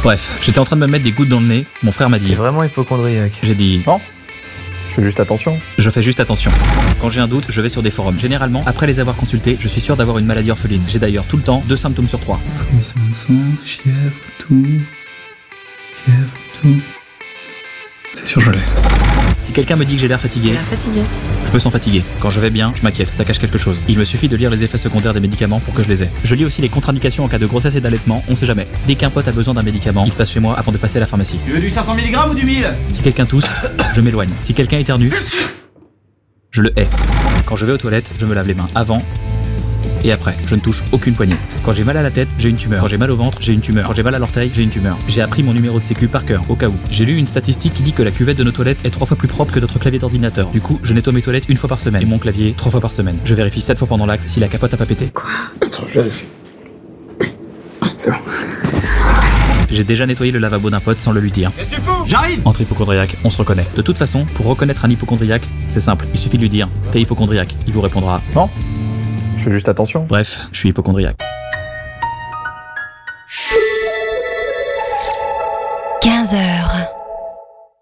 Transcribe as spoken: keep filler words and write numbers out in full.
Bref, j'étais en train de me mettre des gouttes dans le nez, mon frère m'a dit... T'es vraiment hypocondriaque. J'ai dit... Non, je fais juste attention. Je fais juste attention. Quand j'ai un doute, je vais sur des forums. Généralement, après les avoir consultés, je suis sûr d'avoir une maladie orpheline. J'ai d'ailleurs tout le temps deux symptômes sur trois. Frémissement de sang, fièvre, tout. Fièvre, tout. C'est sûr, je l'ai. Si quelqu'un me dit que j'ai l'air fatigué, L'air fatigué. je me sens fatigué. Quand je vais bien, je m'inquiète, ça cache quelque chose. Il me suffit de lire les effets secondaires des médicaments pour que je les ai. Je lis aussi les contre-indications en cas de grossesse et d'allaitement, on sait jamais. Dès qu'un pote a besoin d'un médicament, il passe chez moi avant de passer à la pharmacie. Tu veux du cinq cents milligrammes ou du mille? Si quelqu'un tousse, je m'éloigne. Si quelqu'un éternue, je le hais. Quand je vais aux toilettes, je me lave les mains avant et après. Je ne touche aucune poignée. Quand j'ai mal à la tête, j'ai une tumeur. Quand j'ai mal au ventre, j'ai une tumeur. Quand j'ai mal à l'orteil, j'ai une tumeur. J'ai appris mon numéro de sécu par cœur, au cas où. J'ai lu une statistique qui dit que la cuvette de nos toilettes est trois fois plus propre que notre clavier d'ordinateur. Du coup, je nettoie mes toilettes une fois par semaine et mon clavier trois fois par semaine. Je vérifie sept fois pendant l'acte si la capote a pas pété. Attends, je vérifie. C'est bon. J'ai déjà nettoyé le lavabo d'un pote sans le lui dire. Qu'est-ce que tu fous? J'arrive! Entre hypochondriaques, on se reconnaît. De toute façon, pour reconnaître un hypochondriaque, c'est simple. Il suffit de lui dire « T'es hypochondriaque ». Il vous répondra « Non, je fais juste attention. Bref, je suis hypochondriaque ». quinze heures.